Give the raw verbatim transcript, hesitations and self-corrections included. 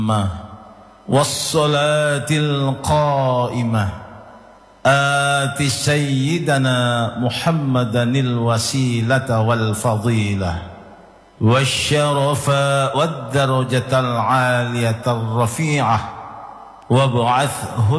والصلاة القائمة آت سيدنا محمدا الوسيلة والفضيلة والشرف والدرجة العالية الرفيعة وابعثه